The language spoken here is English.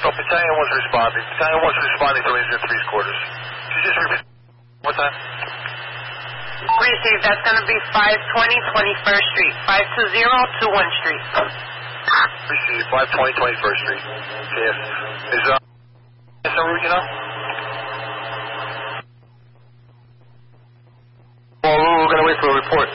So Battalion 1's responding. Battalion 1's responding to Incident 3's quarters. Could you just repeat one time? Receive, that's going to be 520 21st Street. 520 21 Street. Receive, 520 21st Street. Yes. Is that route, you know? Well, we're going to wait for a report.